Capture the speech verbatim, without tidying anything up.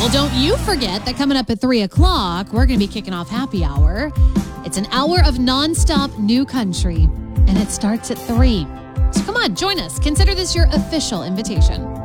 Well, don't you forget that coming up at three o'clock, we're going to be kicking off Happy Hour. It's an hour of nonstop new country, and it starts at three. So come on, join us. Consider this your official invitation.